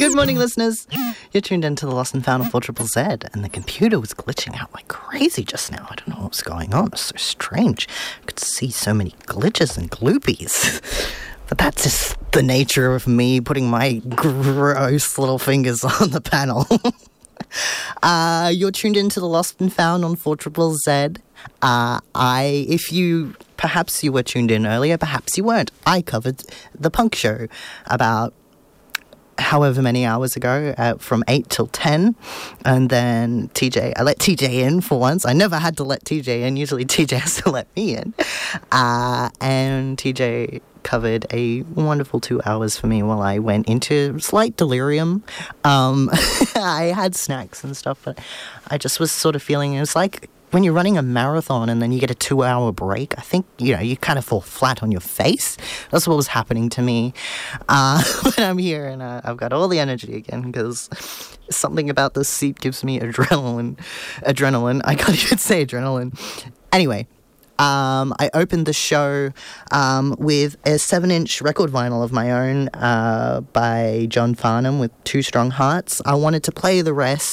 Good morning, listeners. You're tuned into the Lost and Found on 4ZZZ, and the computer was glitching out like crazy just now. I don't know what was going on. It's so strange. I could see so many glitches and gloopies. But that's just the nature of me putting my gross little fingers on the panel. You're tuned into the Lost and Found on 4ZZZ. Perhaps you were tuned in earlier, perhaps you weren't. I covered the punk show about however many hours ago, from 8 till 10, and then I let TJ in for once. I never had to let TJ in. Usually TJ has to let me in. And TJ covered a wonderful 2 hours for me while I went into slight delirium. I had snacks and stuff, but I just was sort of feeling, it was like when you're running a marathon and then you get a 2-hour break, I think, you kind of fall flat on your face. That's what was happening to me. But I'm here and I've got all the energy again because something about this seat gives me adrenaline. I can't even say adrenaline. Anyway, I opened the show with a 7-inch record vinyl of my own by John Farnham with Two Strong Hearts. I wanted to play the rest